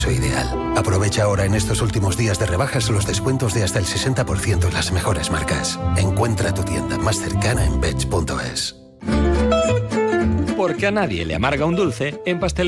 ideal. Aprovecha ahora en estos últimos días de rebajas los descuentos de hasta el 60% en las mejores marcas. Encuentra tu tienda más cercana en Bech.es. Porque a nadie le amarga un dulce, en Pastelería